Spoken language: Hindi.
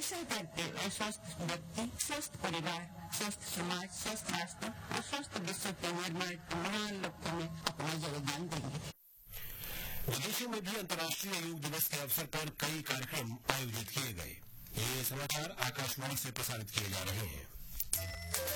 निरीक्षण करके और स्वस्थ व्यक्ति, स्वस्थ परिवार, स्वस्थ समाज, स्वस्थ राष्ट्र और स्वस्थ विश्व के निर्माण के महान लक्ष्य में अपना योगदान देंगे। विदेशों में भी अंतर्राष्ट्रीय योग दिवस के अवसर पर कई कार्यक्रम आयोजित किए गए। ये समाचार आकाशवाणी से प्रसारित किए जा रहे हैं।